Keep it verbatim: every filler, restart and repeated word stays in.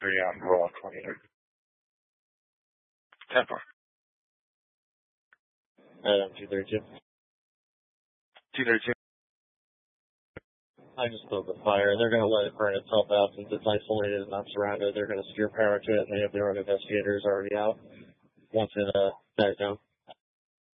three on roll twenty-eight. ten four. Adam, two thirty-two. two thirty-two. I just built the fire. They're going to let it burn itself out since it's isolated and not surrounded. They're going to steer power to it, and they have their own investigators already out once it uh, dies down.